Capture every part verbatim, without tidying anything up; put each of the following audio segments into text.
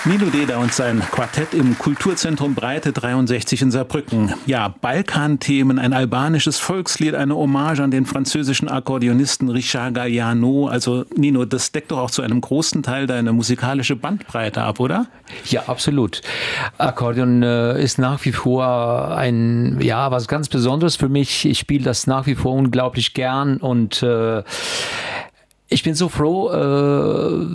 Nino Deda und sein Quartett im Kulturzentrum Breite dreiundsechzig in Saarbrücken. Ja, Balkanthemen, ein albanisches Volkslied, eine Hommage an den französischen Akkordeonisten Richard Galliano. Also Nino, das deckt doch auch zu einem großen Teil deine musikalische Bandbreite ab, oder? Ja, absolut. Akkordeon äh, ist nach wie vor ein, ja, was ganz Besonderes für mich. Ich spiele das nach wie vor unglaublich gern und äh, ich bin so froh, äh,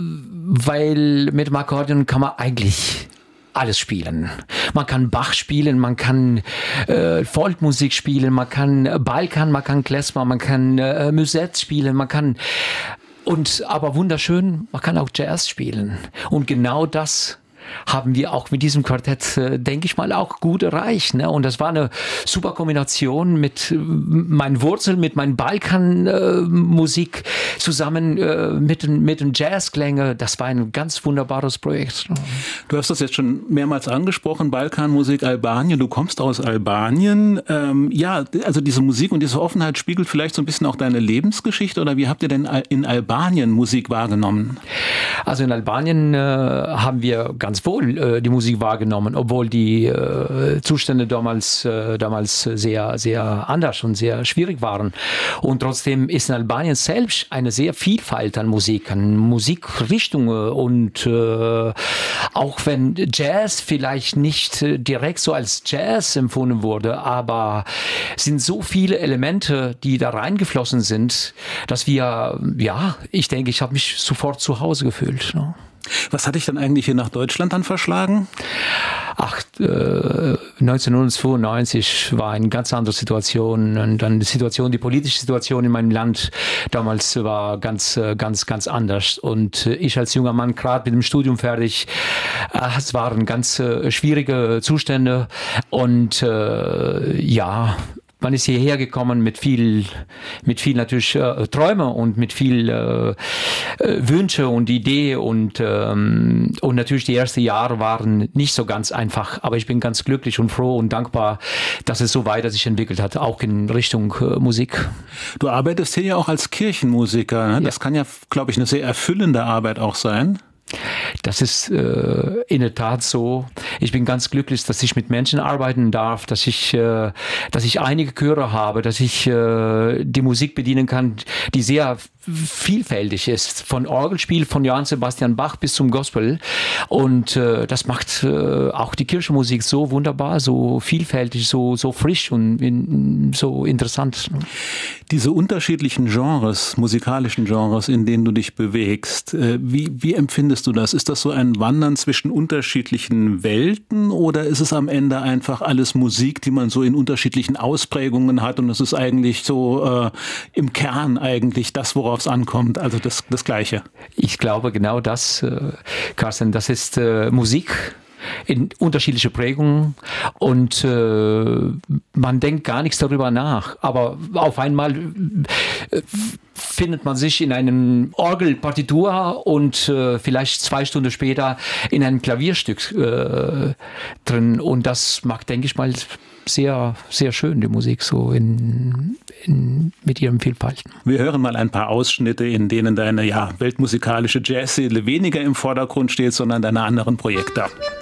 weil mit dem Akkordeon kann man eigentlich alles spielen. Man kann Bach spielen, man kann äh, Folkmusik spielen, man kann Balkan, man kann Klezmer, man kann äh, Musette spielen, man kann und aber wunderschön, man kann auch Jazz spielen. Und genau das haben wir auch mit diesem Quartett, äh, denke ich mal, auch gut erreicht. Ne? Und das war eine super Kombination mit äh, meinen Wurzeln, mit meinen Balkan-Musik äh, zusammen äh, mit, mit den Jazzklänge. Das war ein ganz wunderbares Projekt. Du hast das jetzt schon mehrmals angesprochen, Balkanmusik, Albanien. Du kommst aus Albanien. Ähm, ja, also diese Musik und diese Offenheit spiegelt vielleicht so ein bisschen auch deine Lebensgeschichte. Oder wie habt ihr denn in Albanien Musik wahrgenommen? Also in Albanien äh, haben wir ganz wohl äh, die Musik wahrgenommen, obwohl die äh, Zustände damals, äh, damals sehr, sehr anders und sehr schwierig waren. Und trotzdem ist in Albanien selbst eine sehr Vielfalt an Musik, an Musikrichtungen und äh, auch wenn Jazz vielleicht nicht äh, direkt so als Jazz empfunden wurde, aber sind so viele Elemente, die da reingeflossen sind, dass wir, ja, ich denke, ich habe mich sofort zu Hause gefühlt. Ne? Was hat dich dann eigentlich hier nach Deutschland dann verschlagen? Ach, äh, neunzehnhundertzweiundneunzig war eine ganz andere Situation und dann die Situation, die politische Situation in meinem Land damals war ganz, ganz, ganz anders und ich als junger Mann gerade mit dem Studium fertig, äh, es waren ganz äh, schwierige Zustände und äh, ja, man ist hierher gekommen mit viel, mit viel natürlich äh, Träume und mit viel äh, Wünsche und Idee und ähm, und natürlich die ersten Jahre waren nicht so ganz einfach, aber ich bin ganz glücklich und froh und dankbar, dass es so weiter sich entwickelt hat, auch in Richtung äh, Musik. Du arbeitest hier ja auch als Kirchenmusiker, ne? Das ja. kann ja, glaube ich, eine sehr erfüllende Arbeit auch sein. Das ist äh, in der Tat so. Ich bin ganz glücklich, dass ich mit Menschen arbeiten darf, dass ich, äh, dass ich einige Chöre habe, dass ich äh, die Musik bedienen kann, die sehr vielfältig ist. Von Orgelspiel von Johann Sebastian Bach bis zum Gospel. Und äh, das macht äh, auch die Kirchenmusik so wunderbar, so vielfältig, so, so frisch und in, so interessant. Diese unterschiedlichen Genres, musikalischen Genres, in denen du dich bewegst, äh, wie, wie empfindest du das? Ist das so ein Wandern zwischen unterschiedlichen Welten oder ist es am Ende einfach alles Musik, die man so in unterschiedlichen Ausprägungen hat und es ist eigentlich so äh, im Kern eigentlich das, worauf es ankommt, also das, das Gleiche? Ich glaube genau das, äh, Carsten, das ist äh, Musik in unterschiedliche Prägungen und äh, man denkt gar nichts darüber nach, aber auf einmal äh, findet man sich in einem Orgelpartitur und äh, vielleicht zwei Stunden später in einem Klavierstück äh, drin und das macht, denke ich mal, sehr, sehr schön, die Musik so in, in, mit ihrem Vielfalt. Wir hören mal ein paar Ausschnitte, in denen deine ja, weltmusikalische Jazzseele weniger im Vordergrund steht, sondern deine anderen Projekte.